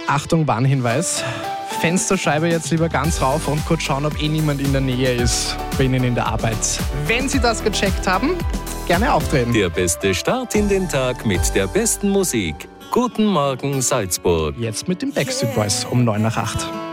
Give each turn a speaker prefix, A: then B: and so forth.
A: Achtung, Warnhinweis. Fensterscheibe jetzt lieber ganz rauf und kurz schauen, ob niemand in der Nähe ist bei Ihnen in der Arbeit. Wenn Sie das gecheckt haben, gerne auftreten.
B: Der beste Start in den Tag mit der besten Musik. Guten Morgen Salzburg.
A: Jetzt mit den Backstreet Boys um 7:55.